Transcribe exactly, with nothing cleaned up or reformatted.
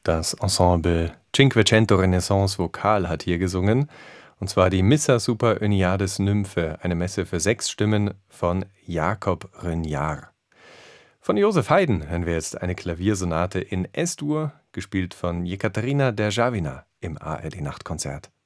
Das Ensemble Cinquecento Renaissance Vokal hat hier gesungen, und zwar die Missa Super Oeniades Nymphe, eine Messe für sechs Stimmen von Jakob Rönjahr. Von Joseph Haydn hören wir jetzt eine Klaviersonate in Es-Dur, gespielt von Jekaterina Derjawina im A R D-Nachtkonzert.